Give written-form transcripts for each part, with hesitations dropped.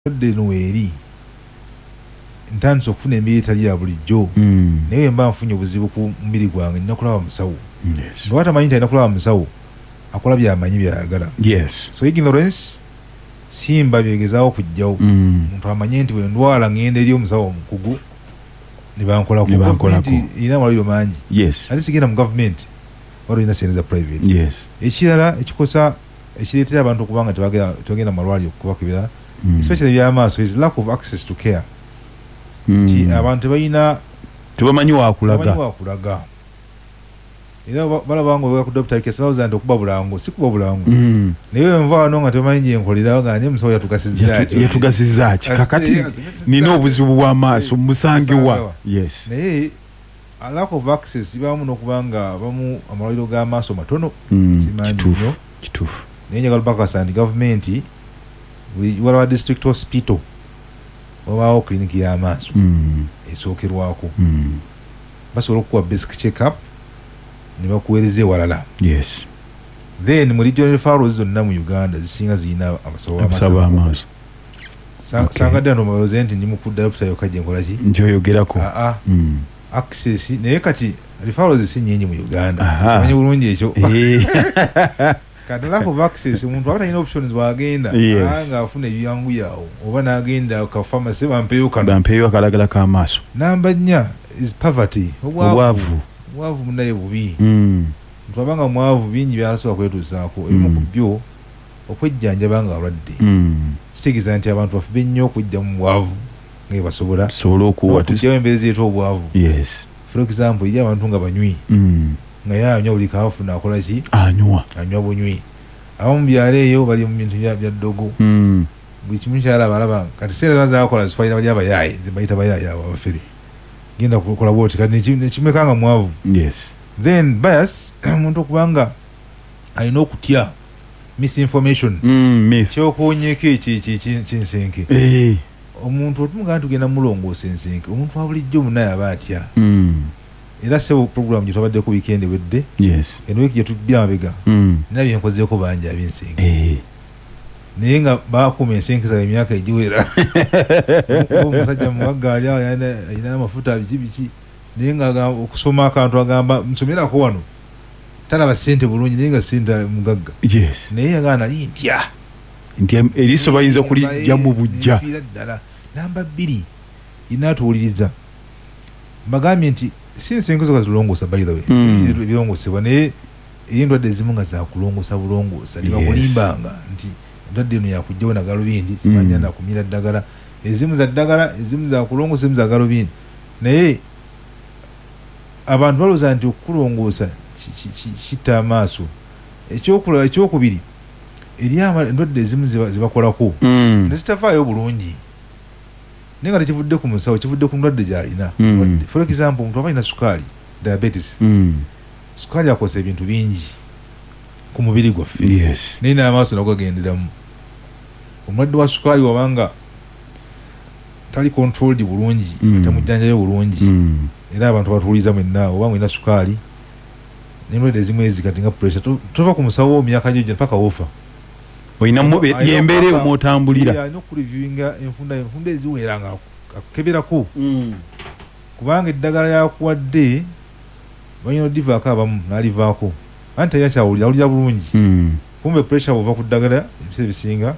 no eri ntandise okufuna embeera etali ya bulijjo naye mba nfunye obuzibu ku mubiri gwange nina kulaba musawo bwe tamanyi nti alina kulaba musawo akola byamanyi byayagala so ignorance simba byegezaawo kujjawo muntu amanye nti bwe ndwala ngenda eri omusawo omukugu nebankolako erina amalwaliro mangi ate sigenda mu gavumenti waliwo erina sente za private ekirala ekikosa ekireetera abantu okubanga tebagenda mu malwaliro okubakebera especially byamaaso is lack of access to care nti abantu tebamanyi wakulaga era balabanga oga ku dokita kesalawuza nti okuba bulango sikuba bulango naye nva wano nga tebamanyi gyenkolera baganye musawo yatugasizza ki kakati nina obuzibu bw'amaaso musangewa naye lack of access ibamu n'okubanga bamu amalwaliro g'amaaso matono simanyi nnyo kituufu naye njagala bakasa nti gavumenti waliwo district hospital wabaawo clinic y'amaaso esookerwako basobola okukuwa basic check up ne bakuweereza ewalala then mu regional referrals zonna mu Uganda zisinga zirina abasawo b'amaaso sangadde ndo mabaloze nti ndi mukuddayo kutayoka gye nkola ki njoyogerako access naye kati referrals si nnyingi mu Uganda manyi bulungi ekyo kati lack of access omuntu aba talina options bwagenda nga afuna ebyanguyawo oba n'agenda ka pharmacy bampeeyo akalagala k'amaaso. Namba 4 is poverty, obwavu munaye bubi. Omuntu abanga mwavu bingi byasobola kwetuusaako ebimu ku byo okwejjanjaba nga balwadde kitegeeza nti abantu bafube nnyo okujja mu bwavu nga basobola okujjawo embeera zeeta obwavu. For example eri abantu nga banywi nga yanywa buli kaafuna akola ki anywa bunywi. Abamu byalo eyo bali mu bintu bya ddogo buli kimu kyalaba kati seera zakola zifaira bali abayaaye zibayita bayaaye abo abafere genda kukola bwoti kati nekimekanga mwavu. Then bias omuntu okubanga alina okutya misinformation kyokuwonyeko ekinsenke omuntu otumuga nti tugenda mulongoosa ensenke omuntu wa bulijjo munaye aba atya. Era sebo program gye twabadde ku weekend wedde eno wiki gye tujja mabega nina byenkozeeko bangi ab'ensenke naye nga bakuuma ensenke zaabwe emyaka egiwera omusajja mugaggaali awo alina n'amafuta biki naye nga okusoma akantu agamba nsomerako wano talaba ssente bulungi naye nga ssente mugagga naye yagana nali ntya eriiso bayinza kulijja mu bujja ddala. Namba 2 inaatuwuliriza mbagambye nti si ensenke zokka zilongoosa by the way birongosebwa naye endwadde ezimu nga zakulongoosa bulongoosa tebakulimbanga nti endwadde eno yakujjawo na galubindi simanya nakumira ddagala ezimu za ddagala ezimu zakulongoosa ezimu za galubindi naye abantu balowooza nti okukulongoosa kitta amaaso. Ekyokubiri eri endwadde ezimu zibakolako ne zitavaayo bulungi naye nga tekivudde ku musawo kivudde ku ndwadde gy'alina. For example omuntu aba alina sukaali diabetes sukaali akosa ebintu bingi ku mubiri gwaffe naye n'amaaso nago gagenderamu. Omulwadde wa sukaali wabanga tali controlled bulungi tamujjanjayo bulungi era abantu batuwuliza mwenna oba mwina sukaali n'endwadde ezimu ezi kati nga pressure tova ku musawo myaka gyo mpaka wofa oyinamu yembeere omutambulira alina okureviewinga enfunda eziwera nga akukeberako kubanga eddagala yakuwadde balina odivaako abamu n'alivaako anti talina kyawulira awulira bulungi kumbe pressure bwova ku ddagala ebiseera bisinga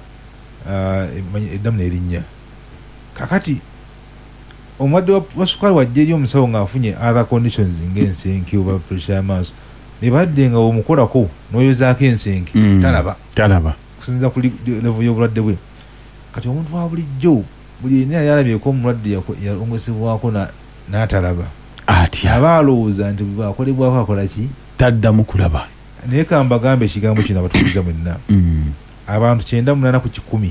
eddamu n'erinnya. Kakati omulwadde wa sukaali wajja eri omusawo ng'afunye other conditions ng'ensenke oba pressure y'amaaso nebadde nga omukolako n'oyozaako ensenke talaba kusinziira ku level y'obulwadde bwe. Kati omuntu wa bulijjo buli yenna yalabyeko omulwadde yalongosebwako n'atalaba aba alowooza nti bwakolebwako akola ki taddamu kulaba. Naye kambagambe ekigambo kino abatuuliza mwenna abantu 98 ku 100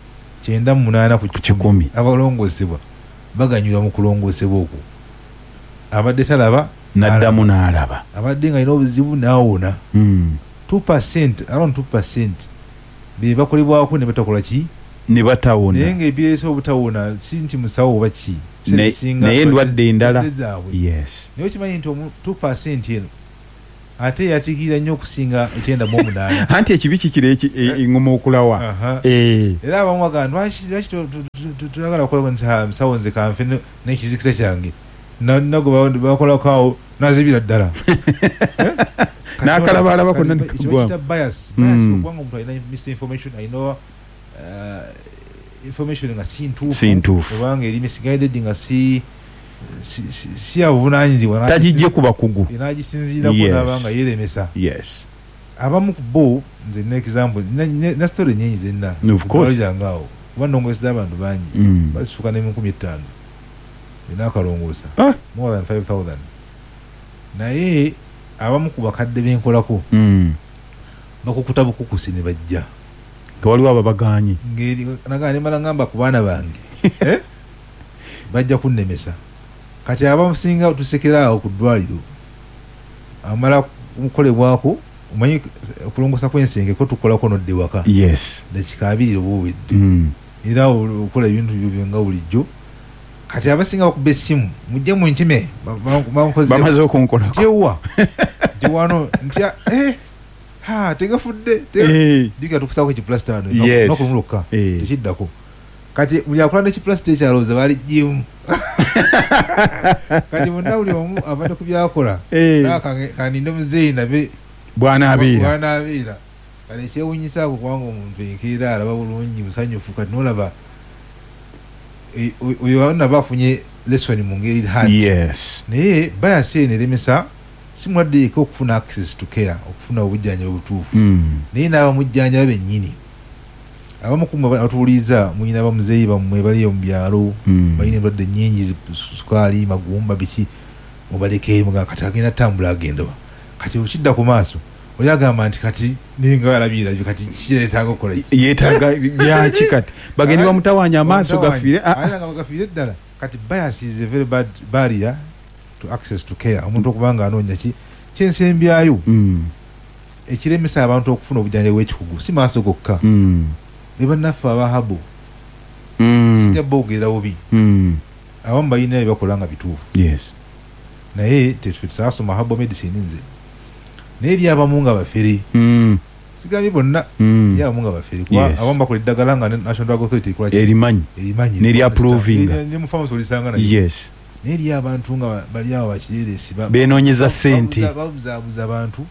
98 ku 100 abalongosebwa baganyulwa mu kulongosebwa okwo. Abadde talaba n'addamu n'alaba abadde nga alina obuzibu n'awona 2% around 2% be bakolebwako ne batakola ki ne batawona. Naye ng'ebireese obutawona si nti musawo oba ki naye endwadde endala naye okimanyi nti 2% eno ate yatikira nnyo okusinga 98 anti ekibi kikire engoma okulawa era abamu bagamba lwaki tuyagala kukola musawo nze kanfe n'ekizikisa kyange nago bakolako nazibira ddala n'akalabalaba konna nekigwamu bias kubanga omuntu alina misinformation alina information nga si ntuufu obanga eri misguided nga si avunanyizibwa tagijje ku bakugu nagisinziira kunabanga yeremesa abamu ku bo nze ne example na story nyingi zenna jangawo kuba ndongozi z'abantu bangi basisuka ne 15,000 inakalongosa more than 5,000 naye abamu ku bakadde benkolako bakukuta bukukusi ne bajja waliwo ababaganye ngeri nagane mala ngamba ku baana bange bajja kunnemesa kati abamusinga tusekeraawo ku ddwaliro amala kumukolebwako omanyi okulongosa kw'ensenge ko tukolako nodde waka nekikabirira obuwedde era okola ebintu byo nga bulijjo kati abasinga bakuba essimu mujje mu nkime bamaze okunkolako tyewa tiwano ntya tegafudde diga tukusaako ekipulasita nokulumuloka tekiddako kati buli akola n'ekipulasita ekyalowooza baliggyemu kati bonna buli omu abadde ku byakola kaninde muzeeyi nabe bw'anaabeera kale ekyewunyisaako kubanga omuntu enkeera alaba bulungi musanyufu kati nolaba oyo naba afunye lesson mu ngeri hard naye bayasi eno eremesa simwaddeeko okufuna access to care okufuna obujjanjabi obutuufu naye n'abamujjanjaba bennyini abamu batuwuliza muyina bamuzeeyi bammwe baliyo mu byalo balina endwadde nnyingi sukaali magumba biki mubalekeemu kati agenda tambula agendawa kati okidda ku maaso oli agamba nti kati ninga alabira kati kireetanga okukola yeetaaga byaki kati bagende bamutawanya amaaso gafiire ddala kati bias is a very bad barrier to access to care omuntu okubanga anoonya kyensembyayo ekiremesa abantu okufuna obujjanjabi bw'ekikugu si maaso gokka ne bannaffe abahabo sijja boogera bubi abamu balina bye bakola nga bituufu naye tetufe tusaasoma habo medicine nze naye eri abamu nga bafere sigambye bonna eri abamu nga bafere kuba abamu bakola eddagala nga National Drug Authority erimanyi neryaprovinga ne mufamasi olisanga naye naye eri abantu nga bali awo bakireresi benoonyeza ssente babuzaabuza abantu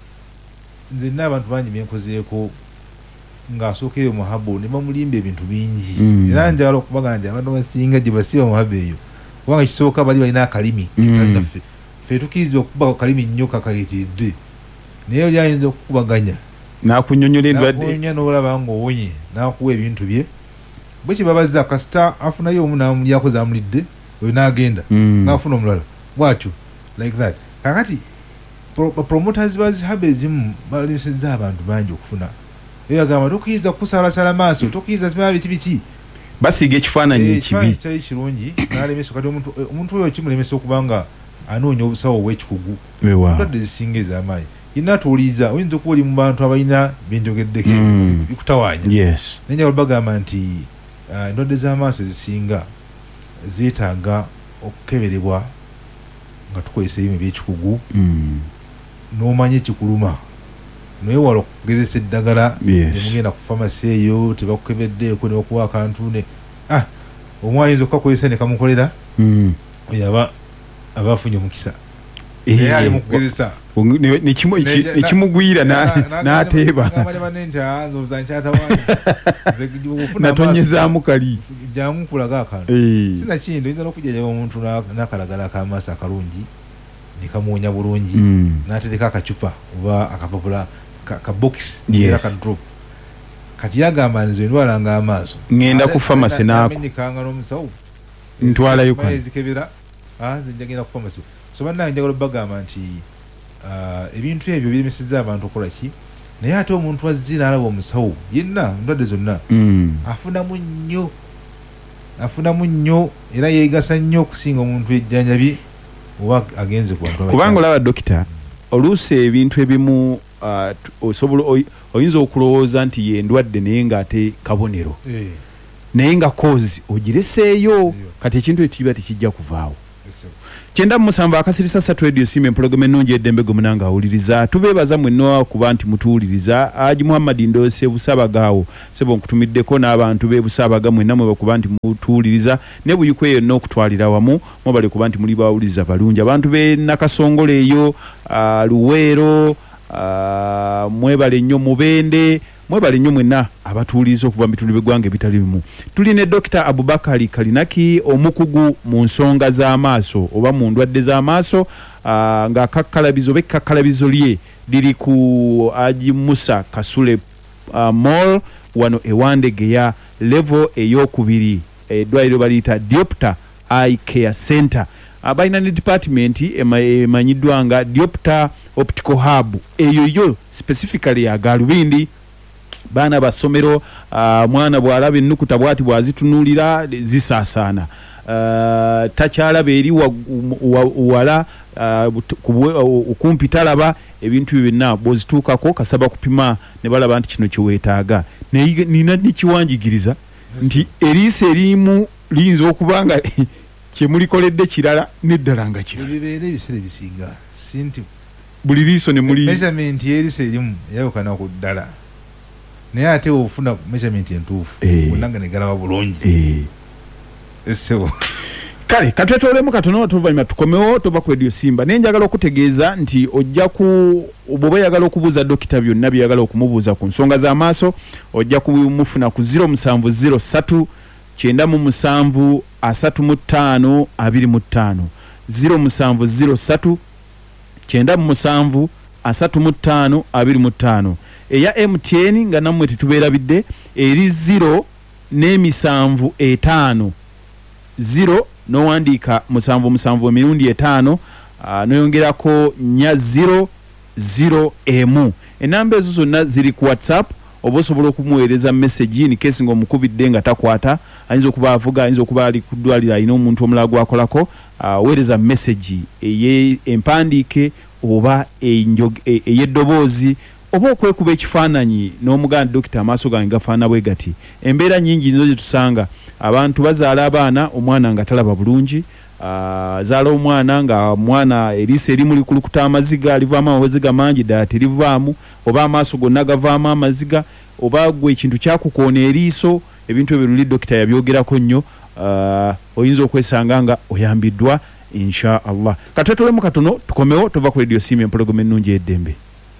nze nina abantu bangi benkozeeko ng'asookeyo muhabo ne bamulimba ebintu bingi era njagala okubaga nti abantu basinga gye basiba muhabo eyo kubanga kisooka bali balina akalimi talinaffe ffe tukirizibwa okukuba akalimi nnyo kakayitiridde naye oli ayinza okukubaganya n'akunyonyola endwadde n'olaba ng'owonye n'akuwa ebintu bye bwe kibabaza kasita afunayo omu n'amulyako zamulidde oyo n'agenda n'afuna omulala bwatyo like that kakati promoters bazihaba ezimu balemesezza abantu bangi okufuna eyo agamba tokiyinza kukusalasala maaso tokiyinza zimaba biki basiiga ekifaananyi ekibi kyali kirungi n'alemesa kati omuntu oyo kimulemesa okubanga anoonya obusawo obw'ekikugu endwadde zisinga ez'amaanyi yina atuwuliriza oyinza okuba oli mu bantu abalina byenjogeddeko bikutawaanya naye njagala bagamba nti endwadde z'amaaso ezisinga zeetaaga okukeberebwa nga tukozesa ebirime by'ekikugu n'omanya ekikuluma noyewala okugezesa eddagala nemugenda ku famasi eyo tebakukebeddeeko ne bakuwa akantu omu ayinza okukakozesa ne kamukolera oyo aba afunye omukisa naye ali mu kugezesa nekimugwira n'ateeba natonyezaamu kali jangu nkulaga akantu sinakindi oyinza n'okujjajaba omuntu n'akalagala ak'amaaso akalungi nekamuwonya bulungi n'atereka akacupa oba akapapula kabokisi era kadrop kati yagamba nze ndwala nga amaaso ngenda ku famasi naako amenyekanga n'omusawo ntwalayo ezikebera nze njagenda ku famasi so bannange njagala bagamba nti ebintu ebyo biremesezza abantu okukola ki naye ate omuntu azze n'alaba omusawo yenna ndwadde zonna afunamu nnyo era yeegasa nnyo okusinga omuntu ejjanjabi oba agenze ku bantu kubanga olaba dokita oluusi ebintu ebimu osobola oyinza okulowooza nti yendwadde naye ng'ate kabonero naye nga kozi ogireseeyo kati ekintu ekiba tekijja kuvaawo Kyenda musamba akasirisa satu radio sime program ennungi eddembe gwe munanga awuliriza tubeebaza mwenno kuba nti mutuwuliriza Haji Muhammad Ndose Busabagaawo sebo nkutumiddeko n'abantu be Busabaga mwenna mwe bakuba nti mutuwuliriza ne buyikwe yonna okutwalira wamu mubale kuba nti muli bawuliriza balungi abantu be Nakasongole eyo Luweero mwebale nnyo Mubende mwebale nnyo mwenna abatuwuliriza okuva mu bitundu by'eggwanga bitali bimu. Tuline Dr. Abubakari Kalinaki omukugu mu nsonga z'amaaso oba mu ndwadde z'amaaso nga kakkalabizo bekkakalabizo lye liri ku Haji Musa Kasule Mall wano ewandegeya level ey'okubiri eddwaliro baliyita Diopter Eye Care Center. Abalina ne department emanyiddwa nga Diopter Optical Hub eyo specifically ya Galubindi bana basomero mwana bwalaba ennukuta bwati bwazitunulira zisaasaana takyalaba eri wala okumpi talaba ebintu byonna bwozituukako kasaba kupima ne balaba nti kino kiweetaaga nina nikiwanjigiriza nti eriisa erimu liyinza okuba nga kyemulikoledde kirala neddala nga kirala ebiseera ebisinga sinti buli liiso ne muli measurement y'eriisa erimu yayokana ku ddala naye ate ofuna measurement entuufu munanga negalaba bulungi esebo kale katwetolemu katono tuvanyuma tukomewo tova ku radio Simba nenjagala okutegeeza nti ojja ku oboba yagala okubuuza dokita byonna byagala okumubuuza ku nsonga z'amaaso ojja kumufuna ku 0703 97 35 25 0703 97 35 25 eya MTN nga namwe tetubeerabidde eri 0 n'emisanvu 5 0 nowandiika musanvu musanvu emirundi 5 noyongerako nya 0 emu enamba ezo zonna ziri ku WhatsApp oba osobola okumuweereza message in case nga omukubidde nga takwata ayinza okuba avuga ayinza okuba ali ku ddwaliro alina omuntu omulala gwakolako weereza message empandiike oba ey'eddoboozi oba okwekuba ekifaananyi n'omuganda dokita amaaso gange gafaana bwe gati embeera nyingi nizo tusanga abantu bazaala abaana omwana nga talaba bulungi zaala omwana nga mwana eriisa erimu likulukuta amaziga alivaamu amaziga mangi ddala terivaamu oba amaaso gonna gavaamu amaziga oba gwe ekintu kyakukoona eriiso ebintu ebyo luli dokita yabyogerako nnyo oyinza okwesanga nga oyambiddwa insha Allah. Katwetolemu katono tukomewo tova ku radio Simba empologoma ennungi eddembe.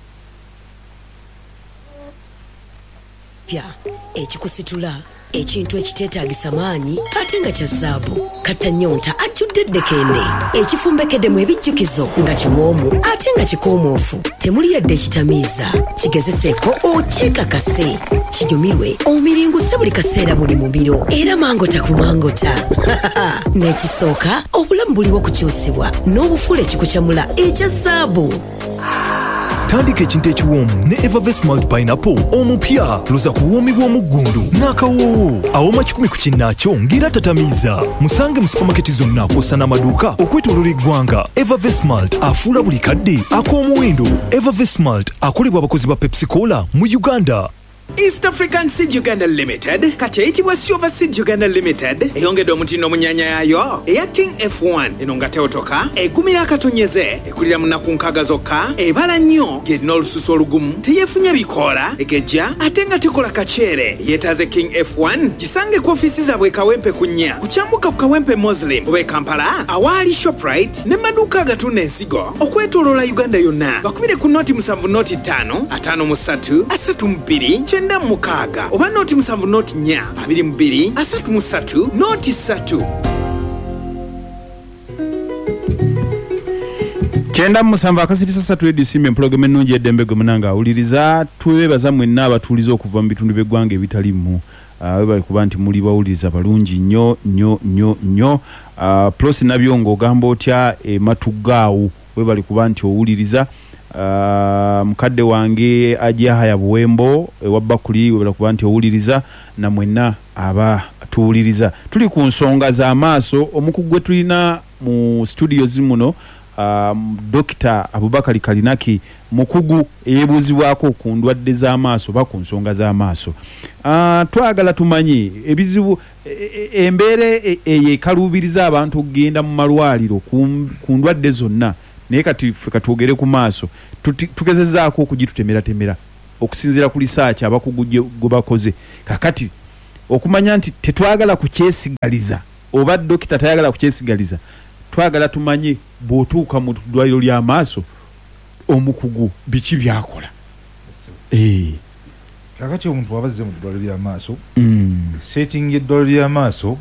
Pya ekikusitula ekintu ekiteetaagisa maanyi ate nga kya zzaabu katta nnyonta ajjudde ddekende ekifumbekeddemu ebijjukizo nga kiwoomu ate nga kikoomoofu temuli yadde ekitamiiza kigezeseeko okyekakase kinyumirwe omiringuse buli kaseera buli mu biro era mangota ku mangota n'ekisooka obulamu buliwo kukyusibwa n'obufuula ekikukyamula ekya zzaabu. Tandika ekintu ekiwoomu ne Evervest Malt Pineapple omupya luza ku buwoomi bw'omuggundu n'akawoowo awoma 10 ku kinnaakyo ng'era tatamiiza musange mu supamaketi zonna kw'ossa n'amaduuka okwetooloola eggwanga. Evervest Malt afuula buli kadde ak'omuwendo. Evervest Malt akolebwa abakozi ba Pepsi Cola mu Uganda. East African Seed Uganda Limited kati eyitibwa Silver Seed Uganda Limited eyongedde omutindo omunyanya yayo eya King F1 eno nga teotoka egumira akatonyeze ekulira munaku nkaaga zokka ebala nnyo ng'erina olususu olugumu teyeefunya bikoola egejja ate nga tekola kaceere yeetaaze King F1 gisange ku ofiisi zaabwe Kawempe ku nnya kukyambuka ku Kawempe Muslim oba Kampala awaali Shoprite ne maduuka agatunda ensigo okwetooloola Uganda yonna bakubire ku noti 7 noti 5 53 32 Chenda mukaga oba noti 7 noti 4 22 33 noti 3 Chenda musamba akasitisa satu radio Simba empologoma ennungi eddembe gwe munanga awuliriza twebaza mwenna abatuuliza okuva mu bitundu by'eggwanga ebitalimu webali kuba nti muli bawuliriza balungi nnyo plus nabyo ng'ogamba otya matugaawo webali kuba nti owuliriza mukadde wange Ajahaya Buwembo ewabbakuli webala kuba nti owuliriza na mwenna aba tuwuliriza tuli ku nsonga z'amaaso omukugu gwe tulina mu studio zimuno Dr. Abubakar Kalinaki mukugu eyebuuzibwako ku ndwadde z'amaaso ba ku nsonga z'amaaso. Twagala tumanyi ebizibu embeera eyekalubiriza abantu okugenda mu malwaliro ku ndwadde zonna naye kati ffe katwogere ku maaso tugezezaako okugitutemera okusinziira ku research abakugu gwe bakoze kakati okumanya nti tetwagala kukyesigaliza oba dokita tayagala kukyesigaliza twagala tumanye bw'otuuka mu ddwaliro ly'amaaso omukugu biki byakola. Kakati omuntu wabazze mu ddwaliro ly'amaaso setting y'eddwaliro ly'amaaso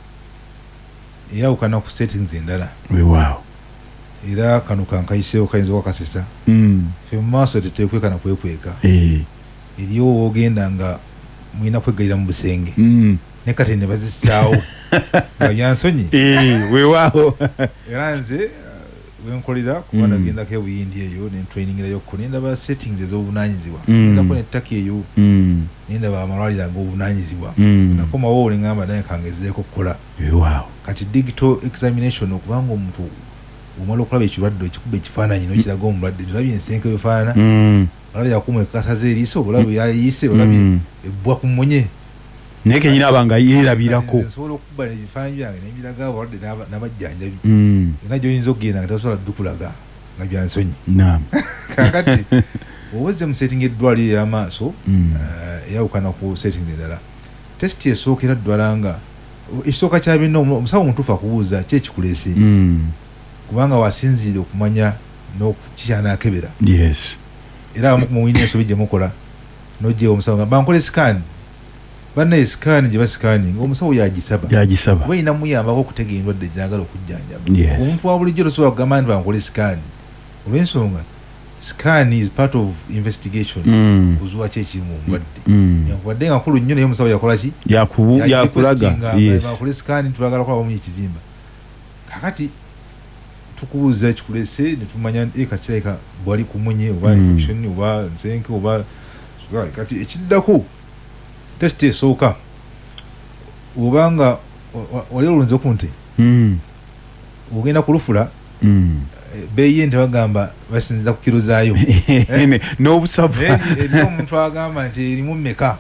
eyawukana ku settings endala. Wow. Era kano kankayiseewo kayinza okakasesa ffe mu maaso tetekwekana kwekweka eriwo ogenda nga mwina kwegayira mu busenge ne kati ne bazisaawo nga yansonyi weewaawo era nze wenkolera kuba nagendako ebuyindi eyo nentrainingira yokko nendaba settings ez'obuvunanyizibwa nendako nettaka eyo nendaba amalwaliro ag'obuvunanyizibwa nakomawo nengamba naye kangezeeko okukola kati digital examination okubanga omuntu omala okulaba ekirwadde ekikuba ekifaananyi nokiraga omulwadde olabye ensenke wefaanana olabye yakuma ekasaza eriiso olabye yayiise olabye ebbwa ku munye naye kenyina abanga yeerabirako nsobola okukuba ebifaananyi byange nembiraga abalwadde n'abajjanjabi era gyoyinza okugenda nga tasobola dukulaga nga byansonyi kakati owezze mu setting eddwaliro y'amaaso eyawukana ku setting endala testi esookera ddwala nga ekisooka kya bino omusawo omutuufu akubuuza ki ekikuleese kubanga wasinziire okumanya n'okikyanakebera era muyina ensobi gye mukola n'ogyewo omusawo nga bankole sikaani bannaye sikaani gye basikaani ng'omusawo yagisaba bayina muyambako okutegeera endwadde gyagala okujjanjaba omuntu wa bulijjo tosobola kugamba nti bankole sikaani olw'ensonga sikaani is part of investigation kuzuwa ki ekiri mu ndwadde yakubadde nga nkulu nnyo naye omusawo yakola ki yakulaga bankole sikaani tulagala kulaba omunya ekizimba kakati tukubuuza ekikuleese netumanya nti kakirabika bwali kumunye oba infection oba nsenke oba kati ekiddako testi esooka obanga wali olunze ku nte ogenda kulufula beeyi ente bagamba basinziza ku kiro zaayo n'obusavu eri omuntu agamba nti erimu mmeka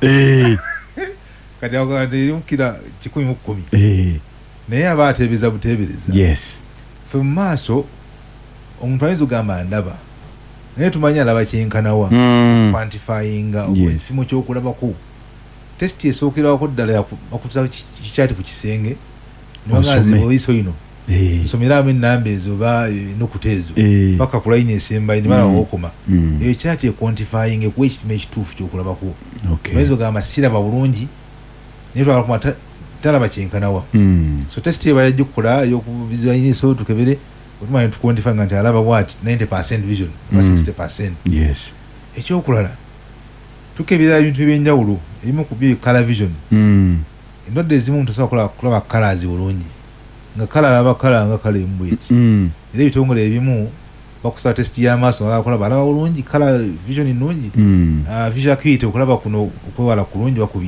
kati agamba nti erimu kira 110 naye aba ateebereza buteebereza ffe mu maaso omuntu ayinza ogamba ndaba naye tumanyi alaba kyenkanawa quantifyinga ekipimo ky'okulabako testi esookerwako ddala bakutusa kikyati ku kisenge nibangaziba oyiso ino nsomeramu ennamba ezo oba ennukuta ezo paka ku layini esembayo nimala wookoma eyo kyati equantifying ekuwa ekipimo ekituufu kyokulabako oyinza ogamba siraba bulungi naye twalakuma talaba kyenkanawa so testi eba yajja okukola ey'okuvisualizo tukebere otumanya tuquantifyinga nti alaba bwati 90% vision oba 60%. Ekyokulala tukebera ebintu ebyenjawulo ebimu ku byo color vision endwadde ezimu omuntu asobola kulaba colors bulungi nga color alaba color nga kala embweki era ebitongole ebimu bakusaba testi y'amaaso nga bakola balaba bulungi color vision nnungi visual acuity okulaba kuno okwewala kulungi bakubi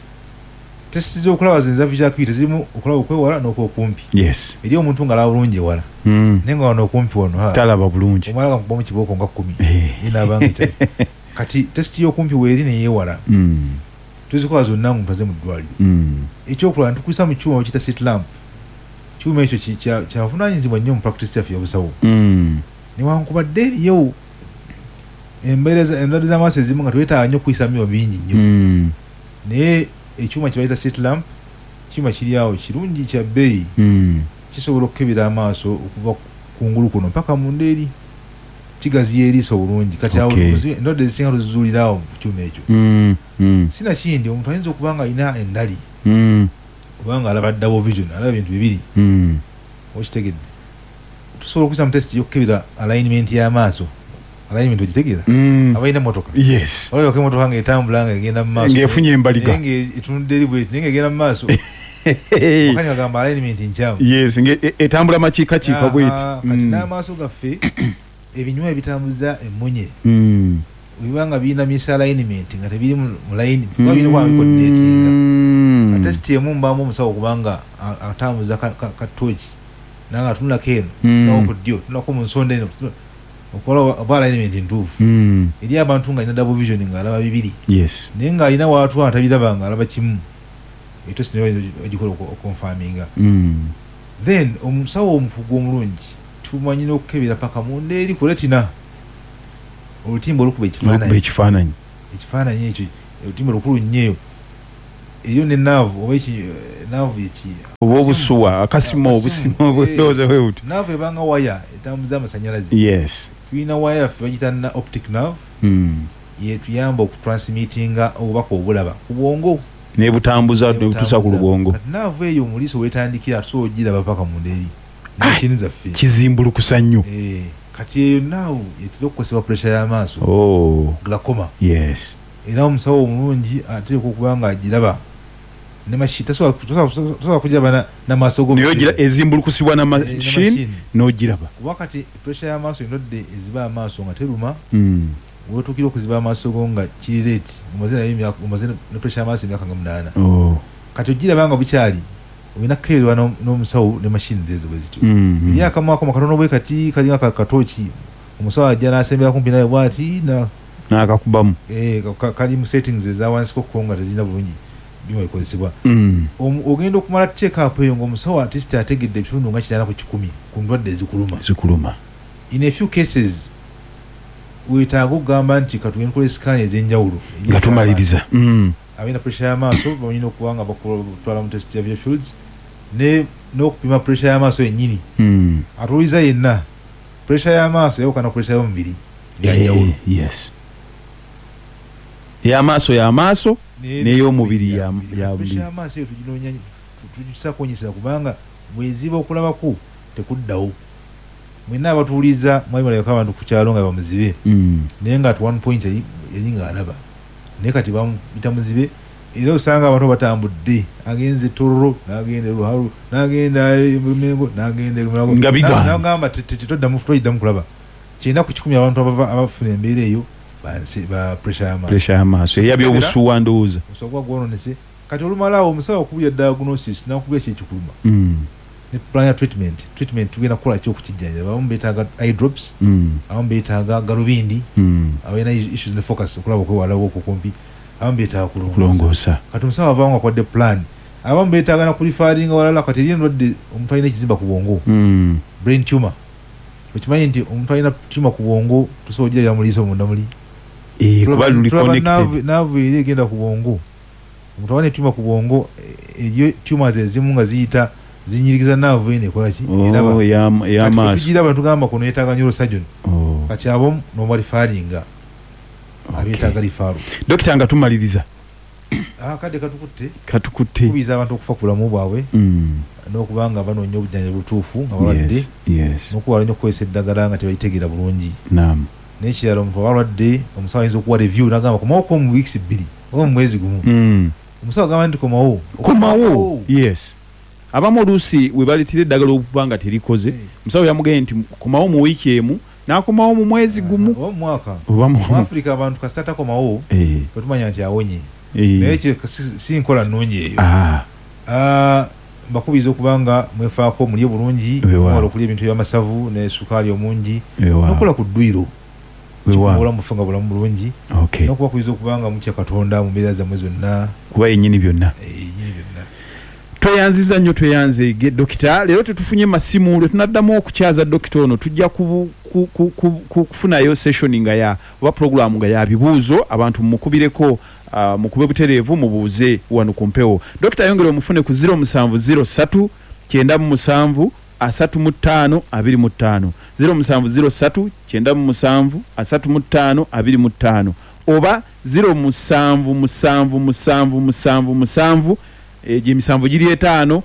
testi z'okulaba zenza visual acuity zirimu okulaba okwewala n'okwokumpi eri omuntu nga alaba bulungi ewala naye nga wano okumpi wano talaba bulungi omala nga kubamu kibooko nga 10 inaabanga kyali kati testi y'okumpi weeri neyeewala tuzikola zonna nga mpaze mu ddwaliro ekyokulala ntukwisa mu kyuma bakiyita sit lamp kyuma ekyo kyavunaanyizibwa nnyo mu practice yaffe y'obusawo newankubadde eriyo endwadde z'amaaso ezimu nga twetaaga nnyo okuyisa myoyo bingi nnyo naye ekyuma kye bayita sit lamp kyuma kiri awo kirungi kya bbeeyi kisobola okukebera amaaso okuva kungulu kuno mpaka munda eri kigaziya eriiso bulungi kati awo endwadde ezisinga tuzizuulirawo ku kyuma ekyo sinakindi omuntu ayinza okuba nga alina endali kubanga alaba double vision alaba ebintu bibiri okitegedde tusobola okuyisa mu testi y'okukebera alignment y'amaaso alignment ogitegeera abalina motoka olabako emotoka ngaetambula nga egenda mu maaso ng'efunye embaliga naye ng'etunudde eri bweti naye ng'egenda mu maaso okani bagamba alignment nkyamu etambula makiikakiika bweti kati n'amaaso gaffe ebinywa ebitambuza emmunye ebibanga birina misalignment nga tebiri mu layini kuba birina kuba bikoordinatinga testi emu mbaamu omusawo kubanga atambuza katooki nanga tunula keno na okudio tunako mu nsonda eno okola bala element ntuufu eri abantu nga ina double vision nga alaba bibiri yes nenga ina watu atabiraba nga alaba kimu eto sinema ejikola confirminga then omusawo omukugu omulungi tumanyina okukebera paka munda eri ku retina olutimba olukuba ekifaananyi ekyo olutimba lukulu nnyo eyo ne naavu oba naavu eki oba obusuwa akasima obusima obulowooza bwebuti naavu ebanga waya etambuza amasanyalaze yes tulina waya yaffe bagita na optic nerve yetuyamba okutransmitinga obubaka obulaba ku bwongo nebutambuza nebutuusa ku lubwongo naavu eyo omuliiso wetandikira so ogiraba paka munda eri mashini zaffe kizimbulukusa nnyo kati eyo naavu etera okukozesebwa pressure y'amaaso glaucoma yes era omusawo omulungi ateekwa okuba nga agiraba ne mashini tasobola kugiraba n'amaaso go naye ezimbulukusibwa na mashini n'ogiraba kuba kati pressure y'amaaso endwadde eziba amaaso nga teruma wetuukira okuziba amaaso go nga kirireti omaze ne pressure y'amaaso emyaka nga 8 kati ogiraba nga bukyali olina kukeererwa n'omusawo ne mashini zezo bwe zityo eri akamwako makatono bwe kati kali nga katooki omusawo ajja n'asembera kumpi naye bw'ati n'akakubamu kali mu settings ezawansiko ko nga tezirina bulungi bima bikozesebwa ogenda okumala check up eyo ng'omusawo artist ategedde ebitundu nga 9 ku 10 ku ndwadde zikuluma in a few cases weetaaga okugamba nti katugenda kukola scan ez'enjawulo nga tumaliriza abina pressure y'amaaso banyina okuba nga bakutwala mu test ya via fields n'okupima pressure y'amaaso yennyini atuuliza yenna pressure y'amaaso yawukana pressure y'omubiri yanjawulo yes y'amaaso n'ey'omubiri pressure y'amaaso eyo tuginoonya tugisakonyesera kubanga bweziba okulabako tekuddawo mwenna abatuuliza mwayimalako abantu ku kyalo nga bamuzibe naye nga at one point yali nga alaba naye kati bamuyita muzibe era osanga abantu batambudde agenze tororo n'agenda luhalu n'agenda mengo n'agenda n'agamba tetoddamu kulaba kyenda ku 10 abantu abafuna embeera eyo ba pressure y'amaaso eyabya obusuwa ndowooza obusuwa gwononese kati olumalaawo omusawo okubulya diagnosis n'akubya ekyekikuluma ne plan ya treatment tugenda kukola ki okukijjanjaba abamu beetaaga eye drops abamu beetaaga galubindi abalina issues ne focus okulaba okwewalawo okukumpi abamu beetaaga kulongoosa kati omusawo avaawo nga kwadde plan abamu beetaaga na kulifaringa walala kati eri endwadde omuntu alina ekizimba ku bwongo brain tumor okimanyi nti omuntu alina tumor ku bwongo tusobola ogirabya muliiso munda muli naavu eri egenda ku bwongo omuntu abana tumor ku bwongo eyo tumors ezimu nga ziyita zinyirigiza naavu eno ekolaki eraba tugiraba tugamba kuno yeetaaga neurosurgeon kati abo nomalifaringa abeetaaga lifaaru dokita nga tumaliriza kadde katukutte kubiza abantu okufa ku bulamu bwabwe n'okubanga banoonya obujjanjabi butuufu nga balwadde n'okuwala nnyo okukozesa eddagala nga tebalitegeera bulungi n'ekirala omuntu abalwadde omusawo ayinza okuwa review n'agamba komawo ko mu weeks 2 oba mu mwezi gumu omusawo agamba nti komawo yes abamu oluusi we baleetera eddagala okuba nga terikoze omusawo yamugambye nti komawo mu wiiki emu n'akomawo mu mwezi gumu oba mu Africa abantu kasita takomawo tetumanya nti awonye naye ekyo si nkola nnungi eyo mbakubiriza okuba nga mwefaako mulye bulungi mwala okulya ebintu by'amasavu ne sukaali omungi n'okola ku ddwiro kikumuwola mufunga bulamu bulungi n'okubakubiriza okuba nga mutya Katonda mu mbeera zammwe zonna kuba yennyini byonna tweyanziza nnyo tweyanzeege dokita leero tetufunye masimu lwe tunaddamu okukyaza dokita ono tujja kufunayo session nga ya oba program nga ya bibuuzo abantu mukubireko mukube butereevu mubuuze wano ku mpewo dokita ayongera omufune ku 0703 97 35 25 0703 97 35 25 oba 077777 emisanvu giri 5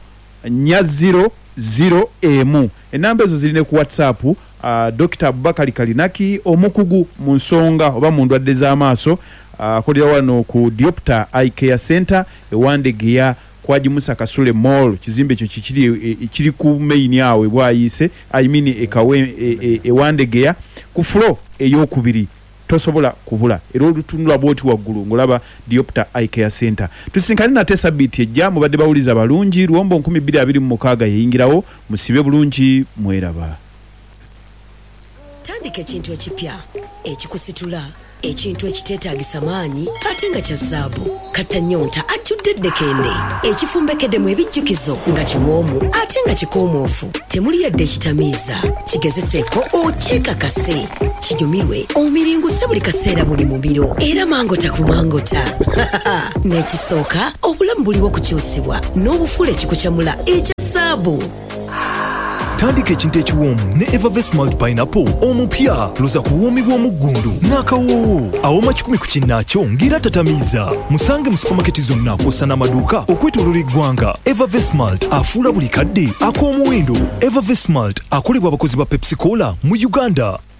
0 emu enamba ezo zirine ku WhatsApp Dr. Abubakar Kalinaki omukugu mu nsonga oba mu ndwadde z'amaaso akolera wano ku Diopter Eye Care Center ewandegeya kwaji Musa Kasule Mall kizimbe ekyo kiri ku main yawe bwayise I mean ekawe ewandegeya ku floor ey'okubiri tosobola kubula era olutunula bwoti waggulu ngolaba Diopta Eye Care Center. Tusinkane nate sabiti ejja mubadde bawuliza balungi Luwombo 2026 yeyingirawo musibe bulungi mweraba. Tandika ekintu ekipya ekikusitula ekintu ekiteetaagisa maanyi ate nga kya zzaabu. Katta Nyonta ajjudde eddekende ekifumbekeddemu ebijjukizo nga kiwoomu ate nga kikuumuufu. Temuli yadde ekitamiiza kigezeseeko okyekakase kinyumirwe omiringuse buli kaseera buli mubiro era mangota ku mangota. N'ekisooka obulamu buliwo kukyusibwa n'obufuula ekikukyamula ekya zzaabu. Tandika ekintu ekiwoomu ne Evervest Malt Pineapple omupya luza ku buwoomi bw'omuggundu n'akawoowo awoma 10 ku kinnaakyo ngira tatamiiza. Musange mu supamaketi zonna kw'ossa n'amaduuka okwetooloola eggwanga. Evervest Malt afuula buli kadde ak'omuwendo. Evervest Malt akolebwa abakozi ba Pepsi Cola mu Uganda.